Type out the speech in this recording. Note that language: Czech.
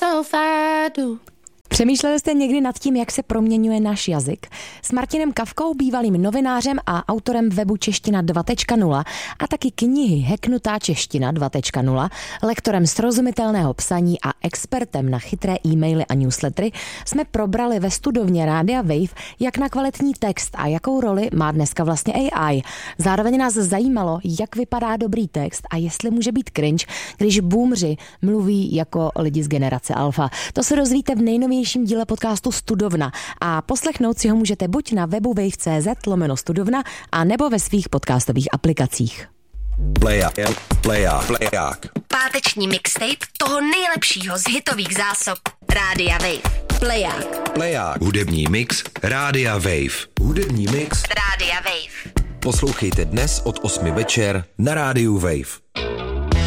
myself I do. Přemýšleli jste někdy nad tím, jak se proměňuje náš jazyk? S Martinem Kavkou, bývalým novinářem a autorem webu Čeština 2.0 a taky knihy Hacknutá čeština 2.0, lektorem srozumitelného psaní a expertem na chytré e-maily a newslettery jsme probrali ve studovně Rádia Wave, jak na kvalitní text a jakou roli má dneska vlastně AI. Zároveň nás zajímalo, jak vypadá dobrý text a jestli může být cringe, když boomři mluví jako lidi z generace alfa. To se dozvíte v nejnovějším díle podcastu Studovna a poslechnout si ho můžete buď na webu wave.cz/studovna a nebo ve svých podcastových aplikacích. Pleják. Páteční mixtape toho nejlepšího z hitových zásob Rádia Wave. Pleják. Hudební mix Rádia Wave. Rádia Wave. Poslouchejte dnes od 8 večer na Rádiu Wave.